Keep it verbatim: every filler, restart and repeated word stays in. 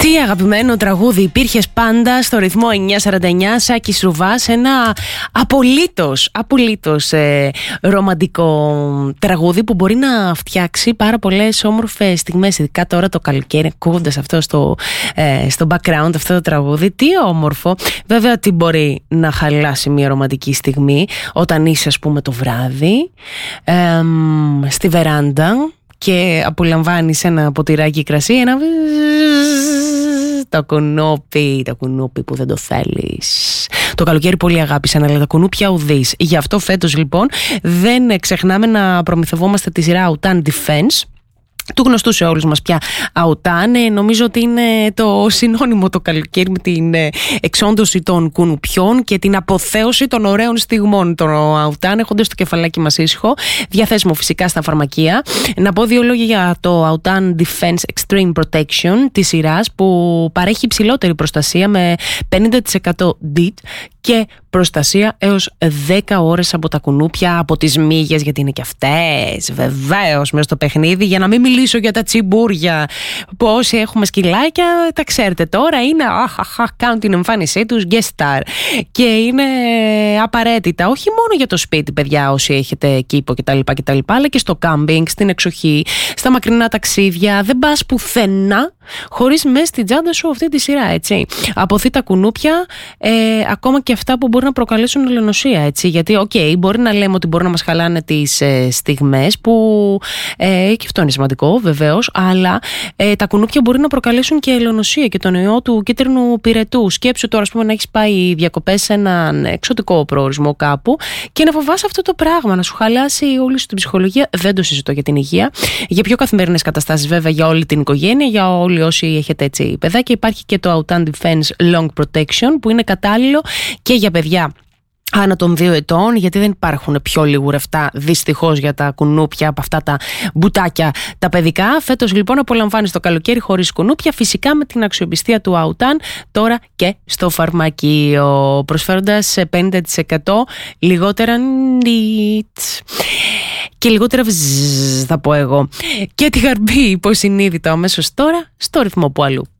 Τι αγαπημένο τραγούδι υπήρχες πάντα στο ρυθμό εννιά σαράντα εννιά, Σάκης Ρουβάς, ένα απολύτως, απολύτως ε, ρομαντικό τραγούδι που μπορεί να φτιάξει πάρα πολλές όμορφες στιγμές, ειδικά τώρα το καλοκαίρι, ακούγοντας αυτό στο, ε, στο background αυτό το τραγούδι. Τι όμορφο. Βέβαια τι μπορεί να χαλάσει μια ρομαντική στιγμή όταν είσαι, ας πούμε, το βράδυ ε, στη βεράντα και απολαμβάνεις ένα ποτηράκι κρασί, ένα το κουνούπι, το κουνούπι που δεν το θέλεις. Το καλοκαίρι πολύ αγάπησαν, αλλά τα κουνούπια ουδείς. Γι' αυτό φέτος λοιπόν δεν ξεχνάμε να προμηθευόμαστε τη σειρά Autan Defense, του γνωστού σε όλους μας πια Autan. Νομίζω ότι είναι το συνώνυμο το καλοκαίρι με την εξόντωση των κουνουπιών και την αποθέωση των ωραίων στιγμών. Το Autan, έχοντας το κεφαλάκι μας ήσυχο, διαθέσιμο φυσικά στα φαρμακεία. Να πω δύο λόγια για το Autan Defense Extreme Protection της σειράς, που παρέχει υψηλότερη προστασία με πενήντα τοις εκατό ντι άι και προστασία έως δέκα ώρες από τα κουνούπια, από τις μύγες, γιατί είναι και αυτές βεβαίως μέσα στο παιχνίδι. Για να μην μιλήσω για τα τσιμπούρια, που όσοι έχουμε σκυλάκια τα ξέρετε τώρα, είναι αχαχα, κάνουν την εμφάνισή τους guest star και είναι απαραίτητα όχι μόνο για το σπίτι, παιδιά, όσοι έχετε κήπο κτλ, κτλ, αλλά και στο κάμπινγκ, στην εξοχή, στα μακρινά ταξίδια. Δεν πας πουθενά χωρίς μέσα στην τσάντα σου αυτή τη σειρά, έτσι. Αποθεί τα κουνούπια, ε, ακόμα και αυτά που μπορεί να προκαλέσουν ελαιονοσία, έτσι. Γιατί, οκ, okay, μπορεί να λέμε ότι μπορεί να μας χαλάνε τις ε, στιγμές, που ε, και αυτό είναι σημαντικό, βεβαίως, αλλά ε, τα κουνούπια μπορεί να προκαλέσουν και ελαιονοσία και τον ιό του κίτρινου πυρετού. Σκέψου τώρα, ας πούμε, να έχεις πάει διακοπές σε έναν εξωτικό προορισμό κάπου και να φοβάσαι αυτό το πράγμα, να σου χαλάσει όλη σου την ψυχολογία. Δεν το συζητώ για την υγεία. Για πιο καθημερινές καταστάσεις, βέβαια, για όλη την οικογένεια, για όλοι όσοι έχετε έτσι παιδάκια, υπάρχει και το Autan Defense Long Protection, που είναι κατάλληλο και για παιδιά άνω των δύο ετών, γιατί δεν υπάρχουν πιο λιγουρευτά δυστυχώς για τα κουνούπια από αυτά τα μπουτάκια τα παιδικά. Φέτος λοιπόν απολαμβάνεις το καλοκαίρι χωρίς κουνούπια, φυσικά με την αξιοπιστία του Autan, τώρα και στο φαρμακείο, προσφέροντας πενήντα τοις εκατό λιγότερα νιτς και λιγότερα βζζ, θα πω εγώ, και τη χαρμπή υποσυνείδητα αμέσως τώρα στο ρυθμό που αλλού.